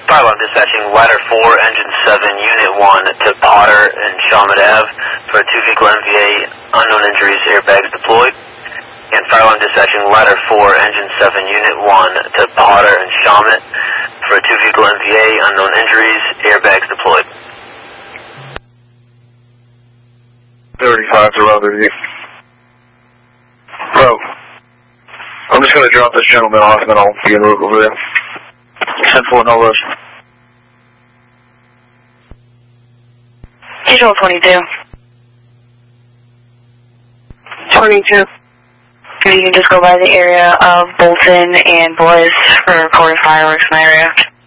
Pylon dispatching ladder 4, engine 7, unit 1 to Potter and Shawmut Ave for a 2-vehicle MVA, unknown injuries, airbags deployed. And Pylon dispatching ladder 4, engine 7, unit 1 to Potter and Shawmut for a 2-vehicle MVA, unknown injuries, airbags deployed. 35 to Robert. Bro, I'm just going to drop this gentleman off and then I'll be en route over there. 10-4, no rush. Control 22. 22. You can just go by the area of Bolton and Bliss for recorded fireworks in the area.